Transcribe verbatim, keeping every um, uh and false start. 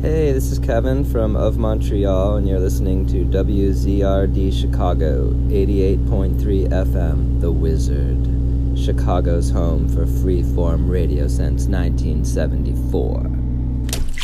Hey, this is Kevin from Of Montreal, and you're listening to W Z R D Chicago, eighty-eight point three F M, The Wizard, Chicago's home for free-form radio since nineteen seventy-four.